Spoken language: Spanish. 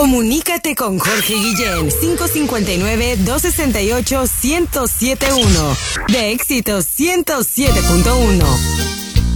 Comunícate con Jorge Guillén, 559-268-1071. De Éxitos 107.1.